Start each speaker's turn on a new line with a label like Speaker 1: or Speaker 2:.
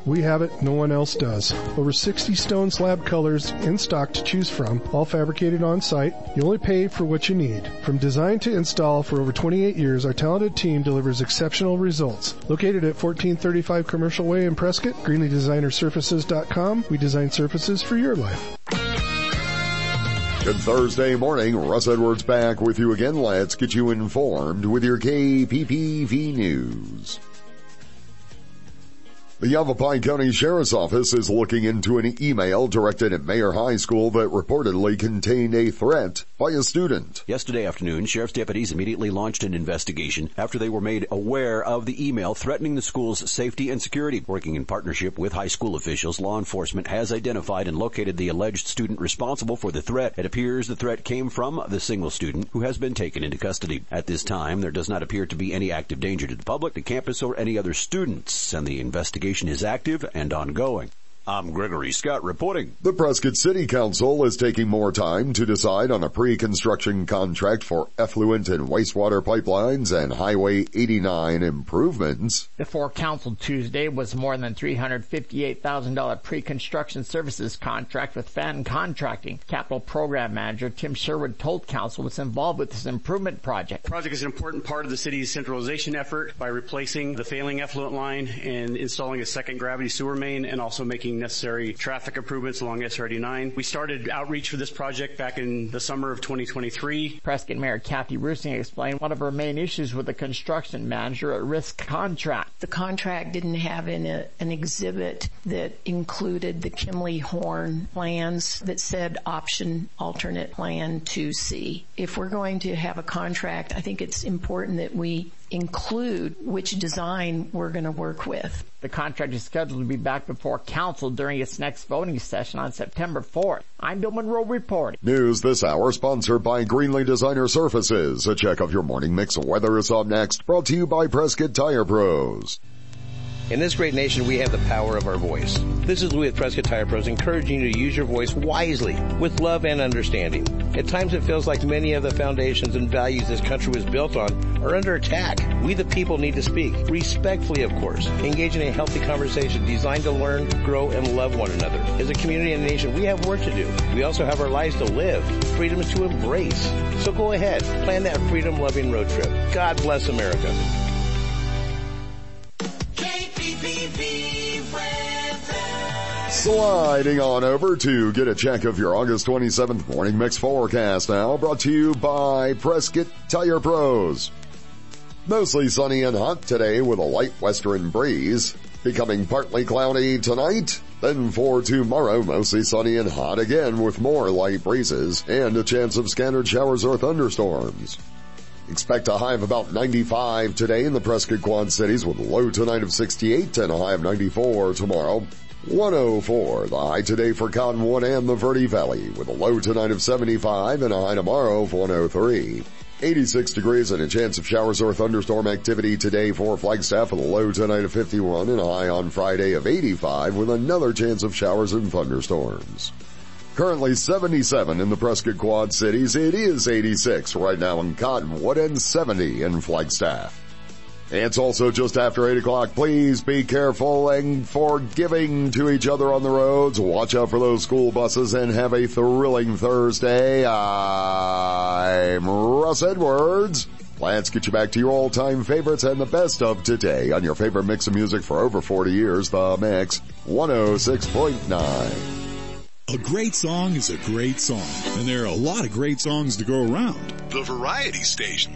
Speaker 1: We have it, no one else does. Over 60 stone slab colors in stock to choose from, all fabricated on site. You only pay for what you need. From design to install for over 28 years, our talented team delivers exceptional results. Located at 1435 Commercial Way in Prescott, GreenleyDesignerSurfaces.com. We design surfaces for your life.
Speaker 2: Good Thursday morning. Russ Edwards back with you again. Let's get you informed with your KPPV News. The Yavapai County Sheriff's Office is looking into an email directed at Mayer High School that reportedly contained a threat by a student.
Speaker 3: Yesterday afternoon, sheriff's deputies immediately launched an investigation after they were made aware of the email threatening the school's safety and security. Working in partnership with high school officials, law enforcement has identified and located the alleged student responsible for the threat. It appears the threat came from the single student who has been taken into custody. At this time, there does not appear to be any active danger to the public, the campus, or any other students, and the investigation is active and ongoing. I'm Gregory Scott reporting.
Speaker 2: The Prescott City Council is taking more time to decide on a pre-construction contract for effluent and wastewater pipelines and Highway 89 improvements.
Speaker 4: Before Council Tuesday was more than $358,000 pre-construction services contract with Fenton Contracting. Capital Program Manager Tim Sherwood told Council what's involved with this improvement project.
Speaker 5: The project is an important part of the city's centralization effort by replacing the failing effluent line and installing a second gravity sewer main and also making necessary traffic improvements along SR89. We started outreach for this project back in the summer of 2023.
Speaker 4: Prescott Mayor Kathy Rusing explained one of her main issues with the construction manager at risk contract.
Speaker 6: The contract didn't have an exhibit that included the Kimley Horn plans that said option alternate plan 2C. If we're going to have a contract, I think it's important that we include which design we're going to work with.
Speaker 4: The contract is scheduled to be back before Council during its next voting session on September 4th. I'm Bill Monroe reporting.
Speaker 2: News this hour sponsored by Greenley Designer Surfaces. A check of your morning mix weather is up next, brought to you by Prescott Tire Pros.
Speaker 7: In this great nation, we have the power of our voice. This is Louis at Prescott Tire Pros, encouraging you to use your voice wisely, with love and understanding. At times it feels like many of the foundations and values this country was built on are under attack. We the people need to speak, respectfully of course, engage in a healthy conversation designed to learn, grow, and love one another. As a community and a nation, we have work to do. We also have our lives to live, freedoms to embrace. So go ahead, plan that freedom-loving road trip. God bless America.
Speaker 2: Sliding on over to get a check of your August 27th morning mix forecast now, brought to you by Prescott Tire Pros. Mostly sunny and hot today with a light western breeze, becoming partly cloudy tonight. Then for tomorrow, mostly sunny and hot again with more light breezes and a chance of scattered showers or thunderstorms. Expect a high of about 95 today in the Prescott Quad Cities with a low tonight of 68 and a high of 94 tomorrow. 104, the high today for Cottonwood and the Verde Valley with a low tonight of 75 and a high tomorrow of 103. 86 degrees and a chance of showers or thunderstorm activity today for Flagstaff with a low tonight of 51 and a high on Friday of 85 with another chance of showers and thunderstorms. Currently 77 in the Prescott Quad Cities. It is 86 right now in Cottonwood and 70 in Flagstaff. It's also just after 8 o'clock. Please be careful and forgiving to each other on the roads. Watch out for those school buses and have a thrilling Thursday. I'm Russ Edwards. Let's get you back to your all-time favorites and the best of today on your favorite mix of music for over 40 years, The Mix 106.9.
Speaker 8: A great song is a great song, and there are a lot of great songs to go around.
Speaker 9: The Variety Station.